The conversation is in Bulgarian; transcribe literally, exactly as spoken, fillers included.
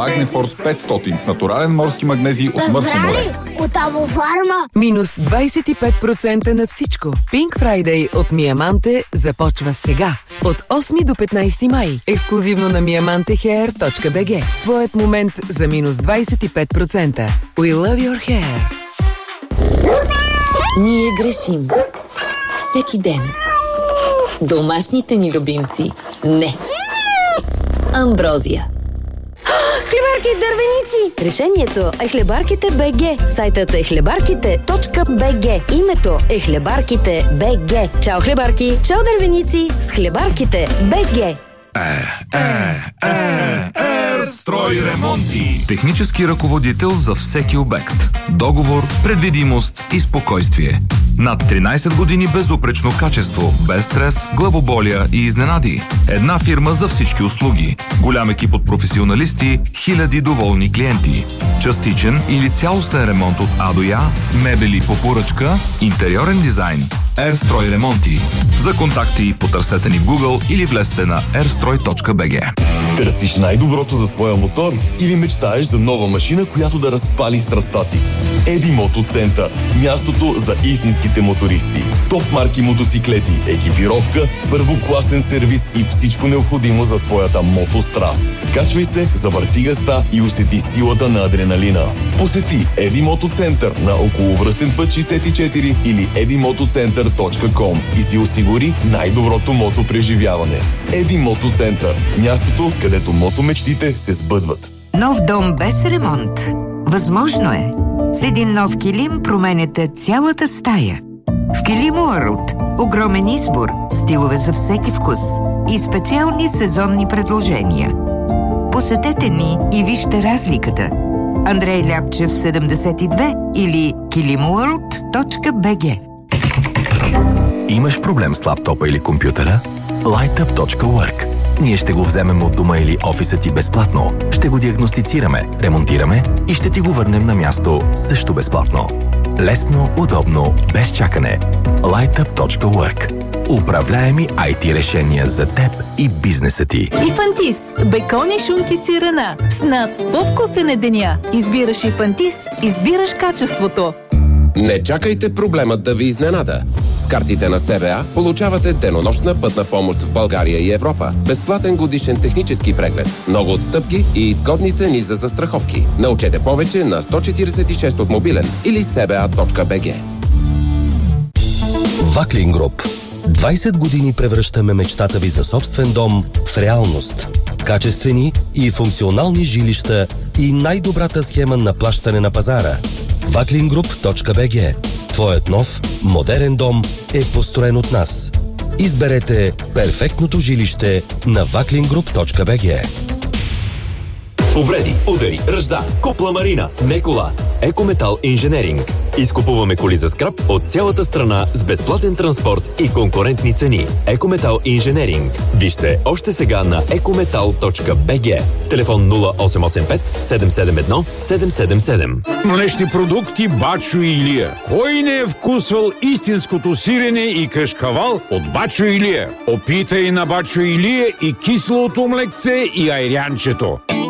Магнефорс петстотин с натурален морски магнезий от мъртво море. От Авофарма. Минус двадесет и пет процента на всичко. Pink Friday от Миаманте започва сега. От осми до петнадесети май. Ексклузивно на миаманте хеър точка би джи. Твоят момент за минус двадесет и пет процента. We love your hair. Ние грешим. Всеки ден. Домашните ни любимци. Не. Амброзия. Хлебарки дървеници! Решението е Хлебарките БГ. Сайтът е хлебарките точка би джи. Името е Хлебарките БГ. Чао хлебарки! Чао дървеници! С Хлебарките БГ. Е, е, е, е, строй ремонти. Технически ръководител за всеки обект. Договор, предвидимост и спокойствие. Над тринадесет години безупречно качество, без стрес, главоболия и изненади. Една фирма за всички услуги. Голям екип от професионалисти, хиляди доволни клиенти. Частичен или цялостен ремонт от А до Я, мебели по поръчка, интериорен дизайн. Ерстрой ремонти. За контакти потърсете ни в Google или влезте на ерстрой точка би джи. Търсиш най-доброто за своя мотор или мечтаеш за нова машина, която да разпали страстта ти? Еди Мото Център. Мястото за истинските мотористи. Топ марки мотоциклети, екипировка, първокласен сервис и всичко необходимо за твоята мотостраст. Качвай се, завърти газта и усети силата на адреналина. Посети Еди Мото Център на околовръстен път шейсет и четири или еди мото център точка ком и си осигури най-доброто мото преживяване. Еди Мото Център. Мястото, където мотомечтите се сбъдват. Нов дом без ремонт. Възможно е. С един нов килим променяте цялата стая. В Килим Уърлд огромен избор, стилове за всеки вкус и специални сезонни предложения. Посетете ни и вижте разликата. Андрей Ляпчев седемдесет и две или килим уърлд точка би джи. Имаш проблем с лаптопа или компютъра? лайтъп точка уърк. Ние ще го вземем от дома или офиса ти безплатно. Ще го диагностицираме, ремонтираме и ще ти го върнем на място също безплатно. Лесно, удобно, без чакане. лайтъп точка уърк. Управляеми ай ти решения за теб и бизнеса ти. И Фантис. Бекони, шунки, сирена. С нас по-вкусен е деня. Избираш и Фантис, избираш качеството. Не чакайте проблемът да ви изненада. С картите на СБА получавате денонощна пътна помощ в България и Европа. Безплатен годишен технически преглед. Много отстъпки и изгодни цени за застраховки. Научете повече на сто четиридесет и шест от мобилен или сба точка би джи. Ваклин Груп. двадесет години превръщаме мечтата ви за собствен дом в реалност. Качествени и функционални жилища и най-добрата схема на плащане на пазара. ваклин груп точка би джи. Твоят нов, модерен дом е построен от нас. Изберете перфектното жилище на ваклин груп точка би джи. Повреди, удари, ръжда, купла марина, не кола. Екометал Инженеринг. Изкупуваме коли за скрап от цялата страна с безплатен транспорт и конкурентни цени. Екометал Инженеринг. Вижте още сега на екометал точка би джи. Телефон нула осем осем пет седем седем едно седем седем седем. Млечни продукти Бачо и Илия. Кой не е вкусвал истинското сирене и кашкавал от Бачо и Илия? Опитай на Бачо и Илия и киселото млекце и айрянчето.